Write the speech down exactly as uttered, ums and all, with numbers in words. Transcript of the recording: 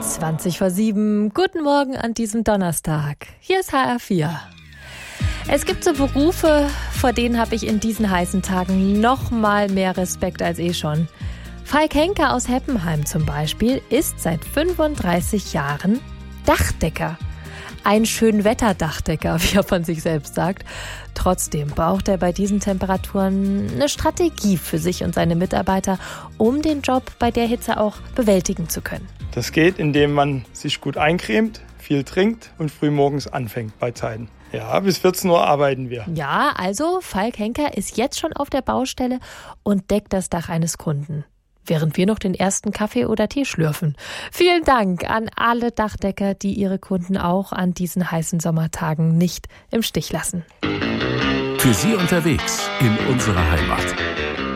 zwanzig vor sieben. Guten Morgen an diesem Donnerstag. Hier ist H R vier. Es gibt so Berufe, vor denen habe ich in diesen heißen Tagen noch mal mehr Respekt als eh schon. Falk Henker aus Heppenheim zum Beispiel ist seit fünfunddreißig Jahren Dachdecker. Ein Schönwetterdachdecker, wie er von sich selbst sagt. Trotzdem braucht er bei diesen Temperaturen eine Strategie für sich und seine Mitarbeiter, um den Job bei der Hitze auch bewältigen zu können. Das geht, indem man sich gut eincremt, viel trinkt und früh morgens anfängt bei Zeiten. Ja, bis vierzehn Uhr arbeiten wir. Ja, also Falk Henker ist jetzt schon auf der Baustelle und deckt das Dach eines Kunden, während wir noch den ersten Kaffee oder Tee schlürfen. Vielen Dank an alle Dachdecker, die ihre Kunden auch an diesen heißen Sommertagen nicht im Stich lassen. Für Sie unterwegs in unserer Heimat.